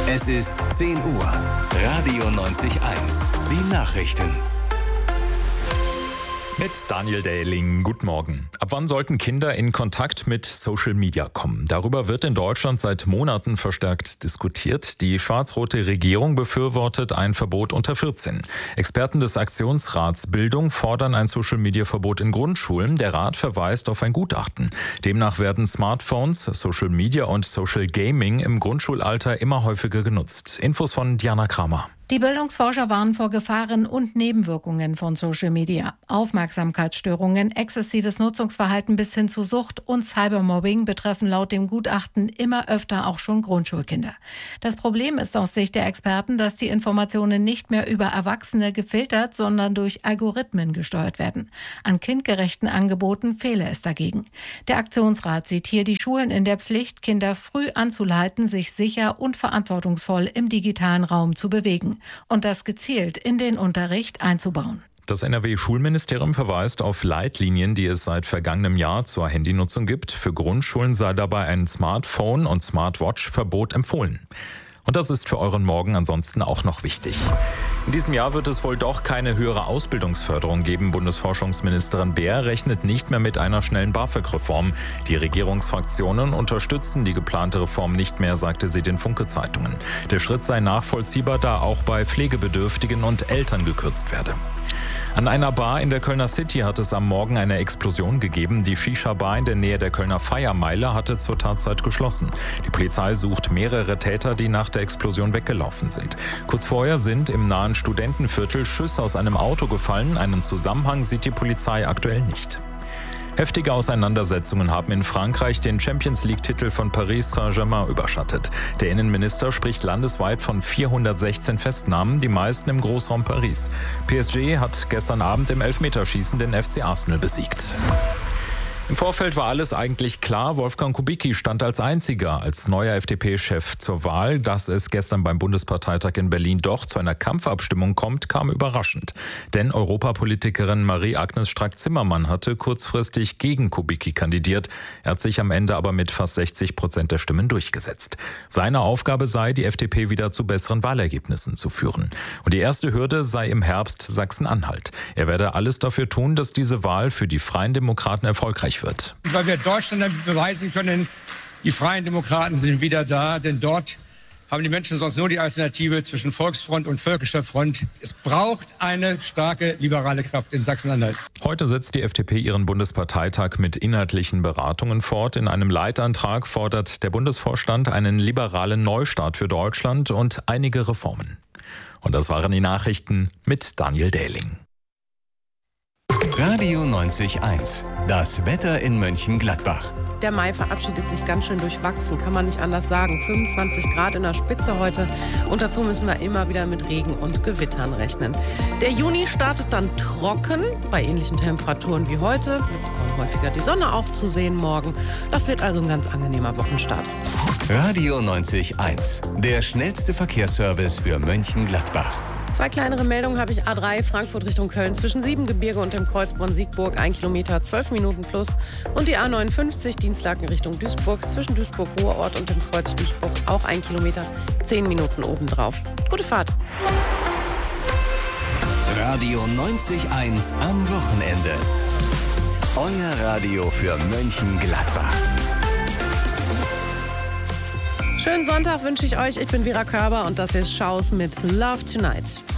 Es ist 10 Uhr. Radio 90.1. Die Nachrichten. Mit Daniel Dähling, guten Morgen. Ab wann sollten Kinder in Kontakt mit Social Media kommen? Darüber wird in Deutschland seit Monaten verstärkt diskutiert. Die schwarz-rote Regierung befürwortet ein Verbot unter 14. Experten des Aktionsrats Bildung fordern ein Social-Media-Verbot in Grundschulen. Der Rat verweist auf ein Gutachten. Demnach werden Smartphones, Social Media und Social Gaming im Grundschulalter immer häufiger genutzt. Infos von Diana Kramer. Die Bildungsforscher warnen vor Gefahren und Nebenwirkungen von Social Media. Aufmerksamkeitsstörungen, exzessives Nutzungsverhalten bis hin zu Sucht und Cybermobbing betreffen laut dem Gutachten immer öfter auch schon Grundschulkinder. Das Problem ist aus Sicht der Experten, dass die Informationen nicht mehr über Erwachsene gefiltert, sondern durch Algorithmen gesteuert werden. An kindgerechten Angeboten fehle es dagegen. Der Aktionsrat sieht hier die Schulen in der Pflicht, Kinder früh anzuleiten, sich sicher und verantwortungsvoll im digitalen Raum zu bewegen und das gezielt in den Unterricht einzubauen. Das NRW-Schulministerium verweist auf Leitlinien, die es seit vergangenem Jahr zur Handynutzung gibt. Für Grundschulen sei dabei ein Smartphone- und Smartwatch-Verbot empfohlen. Und das ist für euren Morgen ansonsten auch noch wichtig. In diesem Jahr wird es wohl doch keine höhere Ausbildungsförderung geben. Bundesforschungsministerin Beer rechnet nicht mehr mit einer schnellen BAföG-Reform. Die Regierungsfraktionen unterstützen die geplante Reform nicht mehr, sagte sie den Funke-Zeitungen. Der Schritt sei nachvollziehbar, da auch bei Pflegebedürftigen und Eltern gekürzt werde. An einer Bar in der Kölner City hat es am Morgen eine Explosion gegeben. Die Shisha-Bar in der Nähe der Kölner Feiermeile hatte zur Tatzeit geschlossen. Die Polizei sucht mehrere Täter, die nach der Explosion weggelaufen sind. Kurz vorher sind im nahen Studentenviertel Schüsse aus einem Auto gefallen. Einen Zusammenhang sieht die Polizei aktuell nicht. Heftige Auseinandersetzungen haben in Frankreich den Champions-League-Titel von Paris Saint-Germain überschattet. Der Innenminister spricht landesweit von 416 Festnahmen, die meisten im Großraum Paris. PSG hat gestern Abend im Elfmeterschießen den FC Arsenal besiegt. Im Vorfeld war alles eigentlich klar. Wolfgang Kubicki stand als einziger als neuer FDP-Chef zur Wahl. Dass es gestern beim Bundesparteitag in Berlin doch zu einer Kampfabstimmung kommt, kam überraschend. Denn Europapolitikerin Marie-Agnes Strack-Zimmermann hatte kurzfristig gegen Kubicki kandidiert. Er hat sich am Ende aber mit fast 60% der Stimmen durchgesetzt. Seine Aufgabe sei, die FDP wieder zu besseren Wahlergebnissen zu führen. Und die erste Hürde sei im Herbst Sachsen-Anhalt. Er werde alles dafür tun, dass diese Wahl für die Freien Demokraten erfolgreich wird. Weil wir Deutschland damit beweisen können, die Freien Demokraten sind wieder da, denn dort haben die Menschen sonst nur die Alternative zwischen Volksfront und Völkischer Front. Es braucht eine starke liberale Kraft in Sachsen-Anhalt. Heute setzt die FDP ihren Bundesparteitag mit inhaltlichen Beratungen fort. In einem Leitantrag fordert der Bundesvorstand einen liberalen Neustart für Deutschland und einige Reformen. Und das waren die Nachrichten mit Daniel Dähling. Radio 90.1. Das Wetter in Mönchengladbach. Der Mai verabschiedet sich ganz schön durchwachsen, kann man nicht anders sagen. 25 Grad in der Spitze heute und dazu müssen wir immer wieder mit Regen und Gewittern rechnen. Der Juni startet dann trocken, bei ähnlichen Temperaturen wie heute. Wir bekommen häufiger die Sonne auch zu sehen morgen. Das wird also ein ganz angenehmer Wochenstart. Radio 90.1. Der schnellste Verkehrsservice für Mönchengladbach. 2 kleinere Meldungen habe ich. A3 Frankfurt Richtung Köln zwischen Siebengebirge und dem Kreuz Bonn-Siegburg 1 Kilometer, 12 Minuten plus. Und die A59 Dienstlaken Richtung Duisburg zwischen Duisburg-Ruhrort und dem Kreuz Duisburg auch 1 Kilometer, 10 Minuten obendrauf. Gute Fahrt. Radio 90.1 am Wochenende. Euer Radio für Mönchengladbach. Schönen Sonntag wünsche ich euch. Ich bin Vera Körber und das ist Schaus mit Love Tonight.